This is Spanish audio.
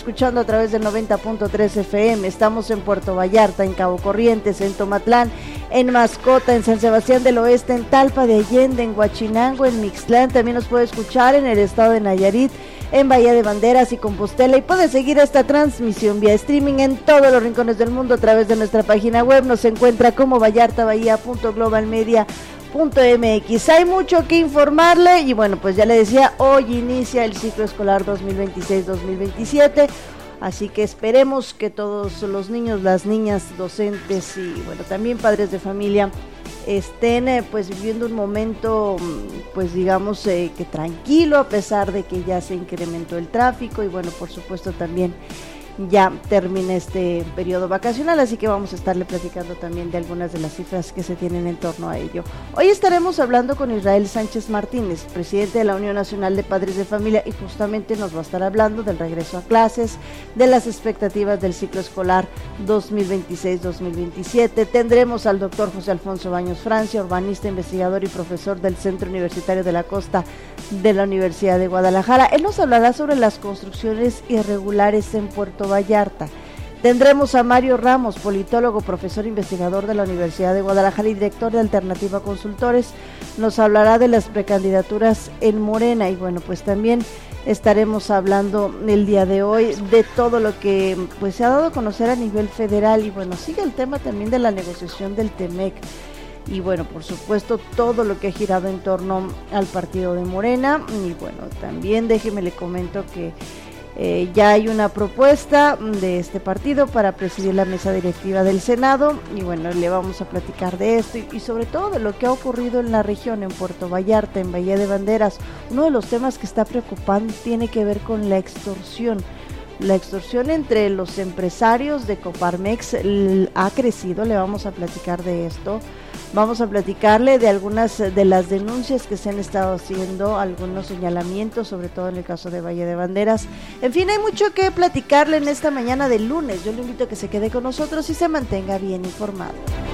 escuchando a través del 90.3 FM. Estamos en Puerto Vallarta, en Cabo Corrientes, en Tomatlán, en Mascota, en San Sebastián del Oeste, en Talpa de Allende, en Huachinango, en Mixtlán. También nos puede escuchar en el estado de Nayarit, en Bahía de Banderas y Compostela, y puede seguir esta transmisión vía streaming en todos los rincones del mundo a través de nuestra página web. Nos encuentra como vallartabahía.globalmedia.mx. Hay mucho que informarle y bueno, pues ya le decía, hoy inicia el ciclo escolar 2026-2027, así que esperemos que todos los niños, las niñas, docentes y bueno, también padres de familia estén pues viviendo un momento pues digamos que tranquilo, a pesar de que ya se incrementó el tráfico y bueno, por supuesto también ya termina este periodo vacacional, así que vamos a estarle platicando también de algunas de las cifras que se tienen en torno a ello. Hoy estaremos hablando con Israel Sánchez Martínez, presidente de la Unión Nacional de Padres de Familia, y justamente nos va a estar hablando del regreso a clases, de las expectativas del ciclo escolar 2026-2027. Tendremos al doctor José Alfonso Baños Francia, urbanista, investigador y profesor del Centro Universitario de la Costa de la Universidad de Guadalajara. Él nos hablará sobre las construcciones irregulares en Puerto Vallarta. Tendremos a Mario Ramos, politólogo, profesor investigador de la Universidad de Guadalajara y director de Alternativa Consultores. Nos hablará de las precandidaturas en Morena y bueno, pues también estaremos hablando el día de hoy de todo lo que pues se ha dado a conocer a nivel federal y bueno, sigue el tema también de la negociación del TEMEC. Y bueno, por supuesto, todo lo que ha girado en torno al partido de Morena. Y bueno, también déjeme le comento que ya hay una propuesta de este partido para presidir la mesa directiva del Senado. Y bueno, le vamos a platicar de esto y sobre todo de lo que ha ocurrido en la región, en Puerto Vallarta, en Bahía de Banderas. Uno de los temas que está preocupando tiene que ver con la extorsión. La extorsión entre los empresarios de Coparmex ha crecido, le vamos a platicar de esto. Vamos a platicarle de algunas de las denuncias que se han estado haciendo, algunos señalamientos, sobre todo en el caso de Bahía de Banderas. En fin, hay mucho que platicarle en esta mañana de lunes. Yo le invito a que se quede con nosotros y se mantenga bien informado.